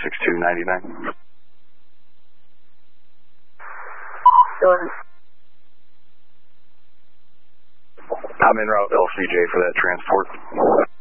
6299. I'm en route LCJ for that transport.